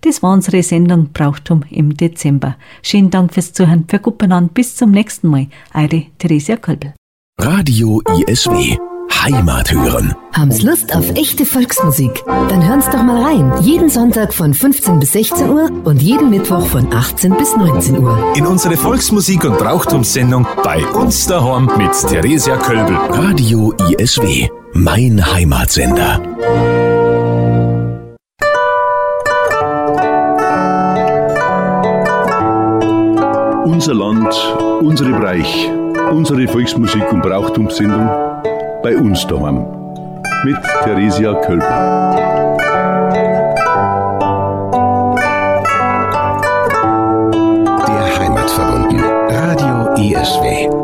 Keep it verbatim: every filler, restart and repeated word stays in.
Das war unsere Sendung Brauchtum im Dezember. Schönen Dank fürs Zuhören, für gut benannt. Bis zum nächsten Mal. Eure Theresia Kölbel. Radio I S W. Heimat hören. Haben's Lust auf echte Volksmusik? Dann hören's doch mal rein. Jeden Sonntag von fünfzehn bis sechzehn Uhr und jeden Mittwoch von achtzehn bis neunzehn Uhr. In unsere Volksmusik- und Brauchtumssendung bei uns daheim mit Theresia Kölbel. Radio I S W. Mein Heimatsender. Unser Land, unsere Breich, unsere Volksmusik- und Brauchtumssendung bei uns daheim mit Theresia Kölbel. Der Heimatverbunden. Radio I S W.